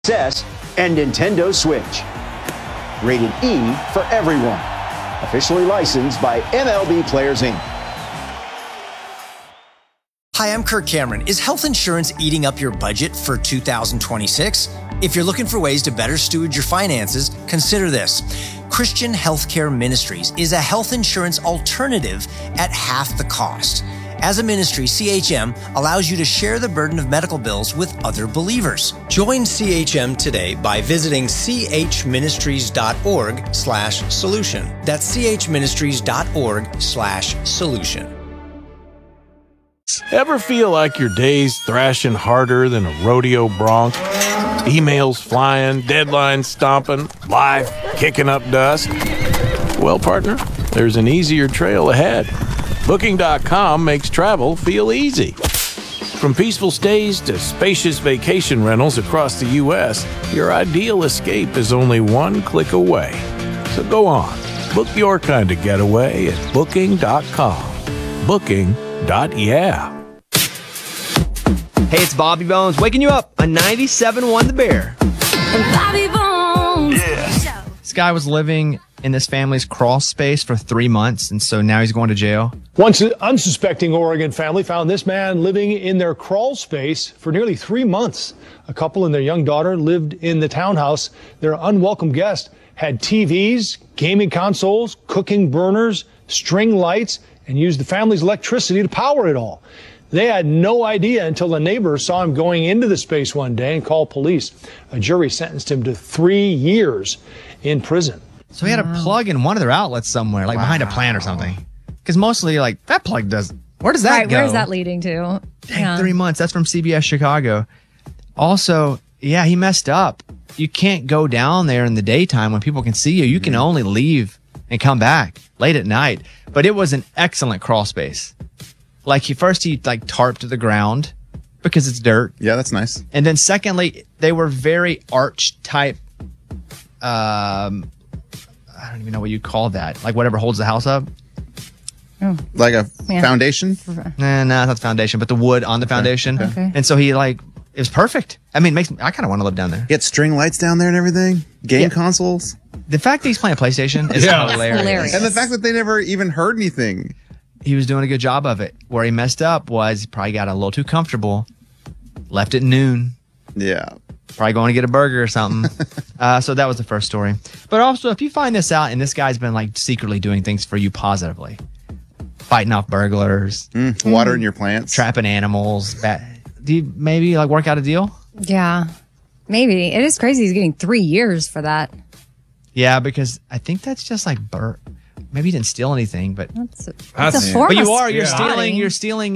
Success and Nintendo Switch. Rated E for everyone. Officially licensed by MLB Players Inc. Hi, I'm Kirk Cameron. Is health insurance eating up your budget for 2026? If you're looking for ways to better steward your finances, consider this. Christian Healthcare Ministries is a health insurance alternative at half the cost. As a ministry, CHM allows you to share the burden of medical bills with other believers. Join CHM today by visiting chministries.org/solution. That's chministries.org/solution. Ever feel like your day's thrashing harder than a rodeo bronc? Emails flying, deadlines stomping, life kicking up dust? Well, partner, there's an easier trail ahead. Booking.com makes travel feel easy. From peaceful stays to spacious vacation rentals across the U.S., your ideal escape is only one click away. So go on, book your kind of getaway at Booking.com. Booking.yeah. Hey, it's Bobby Bones waking you up on 97.1 The Bear. Bobby Bones. Yeah. This guy was living in this family's crawl space for 3 months, and so now he's going to jail. One unsuspecting Oregon family found this man living in their crawl space for nearly 3 months. A couple and their young daughter lived in the townhouse. Their unwelcome guest had TVs, gaming consoles, cooking burners, string lights, and used the family's electricity to power it all. They had no idea until the neighbors saw him going into the space one day and called police. A jury sentenced him to 3 years in prison. So he had a plug in one of their outlets somewhere, like behind a plant or something. Because mostly, like, that plug doesn't. Where does that go? Where's that leading to? Dang, 3 months. That's from CBS Chicago. Also, yeah, he messed up. You can't go down there in the daytime when people can see you. You can only leave and come back late at night. But it was an excellent crawl space. Like, he tarped the ground because it's dirt. Yeah, that's nice. And then secondly, they were very arch type, I don't even know what you'd call that. Like whatever holds the house up. Oh. Like a foundation? No, not the foundation, but the wood on the foundation. Okay. And so it was perfect. I mean, I kind of want to live down there. Get string lights down there and everything? Game consoles? The fact that he's playing PlayStation is hilarious. And the fact that they never even heard anything. He was doing a good job of it. Where he messed up was he probably got a little too comfortable, left at noon. Yeah. Probably going to get a burger or something. So that was the first story. But also, if you find this out and this guy's been like secretly doing things for you positively, fighting off burglars, watering your plants, trapping animals, do you maybe like work out a deal? Yeah, maybe. It is crazy he's getting 3 years for that. Yeah, because I think that's just like maybe he didn't steal anything, but that's a form but of you're stealing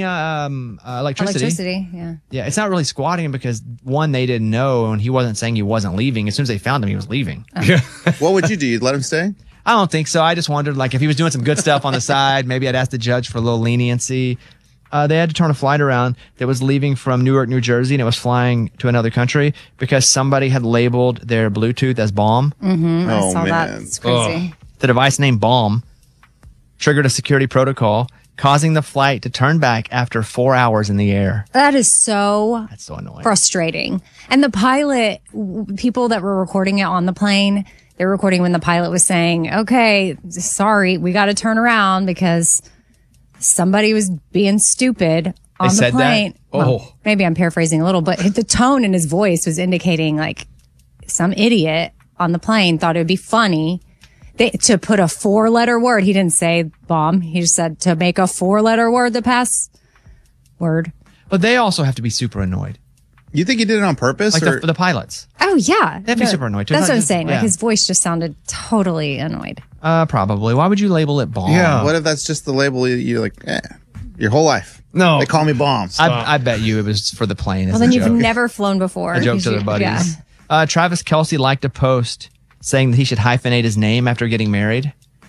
electricity. Yeah, it's not really squatting because one, they didn't know, and he wasn't saying he wasn't leaving. As soon as they found him, he was leaving. What would you do? You'd let him stay? I don't think so. I just wondered, like, if he was doing some good stuff on the side, maybe I'd ask the judge for a little leniency. They had to turn a flight around that was leaving from Newark, New Jersey, and it was flying to another country because somebody had labeled their Bluetooth as bomb. Mm-hmm. I saw that. It's crazy. The device named Bomb triggered a security protocol, causing the flight to turn back after 4 hours in the air. That's so annoying. Frustrating. And the pilot, people that were recording it on the plane, they were recording when the pilot was saying, okay, sorry, we got to turn around because somebody was being stupid on the plane. That? Well, maybe I'm paraphrasing a little, but the tone in his voice was indicating like some idiot on the plane thought it would be funny to put a 4-letter word. He didn't say bomb. He just said to make a 4-letter word the password. But they also have to be super annoyed. You think he did it on purpose? Like the pilots. Oh, yeah. They have to be super annoyed too. That's what I'm saying. Yeah. Like his voice just sounded totally annoyed. Probably. Why would you label it bomb? Yeah. What if that's just the label you like, your whole life? No. They call me bomb. I bet you it was for the plane. Well, then you've never flown before. A joke to their buddies. Yeah. Travis Kelce liked a post saying that he should hyphenate his name after getting married.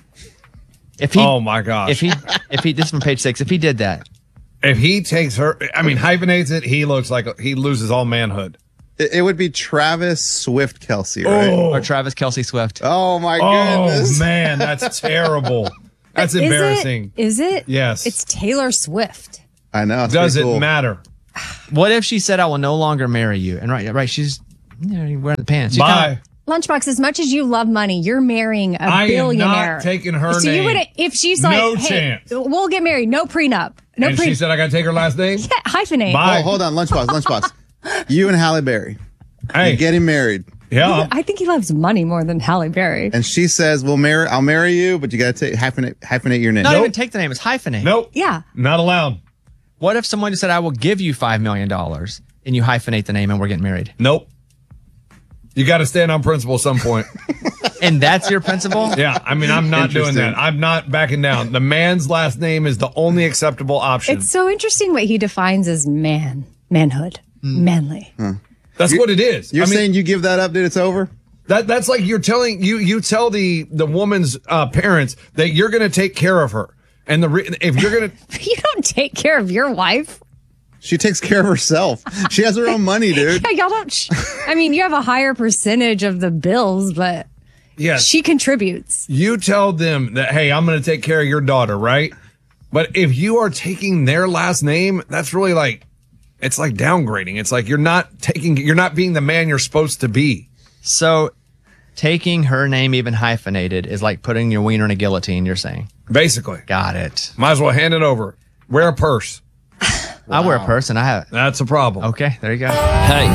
Oh my gosh. If he this is from page 6, if he did that. If he takes hyphenates it, he looks like he loses all manhood. It would be Travis Swift Kelce, right? Or Travis Kelce Swift. Oh my goodness. Oh man, that's terrible. That's embarrassing. Is it? Yes. It's Taylor Swift. I know. Does it matter? What if she said, I will no longer marry you? And right, she's You're wearing the pants. Bye. Lunchbox, as much as you love money, you're marrying a billionaire. I am not taking her so name. You would, if she's like, No hey, chance. we'll get married, no prenup. No And she said I got to take her last name? Yeah, hyphenate. Bye. Oh, hold on, Lunchbox. You and Halle Berry. Hey. You're getting married. Yeah. I think he loves money more than Halle Berry. And she says, I'll marry you, but you got to hyphenate your name. Not even take the name. It's hyphenate. Nope. Yeah. Not allowed. What if someone just said, I will give you $5 million and you hyphenate the name and we're getting married? Nope. You got to stand on principle at some point. And that's your principle? Yeah. I mean, I'm not doing that. I'm not backing down. The man's last name is the only acceptable option. It's so interesting what he defines as manhood, manly. That's what it is. You're saying you give that up, dude, it's over? That's like you're telling you tell the woman's parents that you're going to take care of her. And if you're going to You don't take care of your wife. She takes care of herself. She has her own money, dude. Yeah, y'all don't. I mean, you have a higher percentage of the bills, but Yes. she contributes. You tell them that, hey, I'm going to take care of your daughter, right? But if you are taking their last name, that's really like, it's like downgrading. It's like you're not being the man you're supposed to be. So taking her name even hyphenated is like putting your wiener in a guillotine, you're saying? Basically. Got it. Might as well hand it over. Wear a purse. I wear a purse and I have. That's a problem. Okay, there you go. Hey,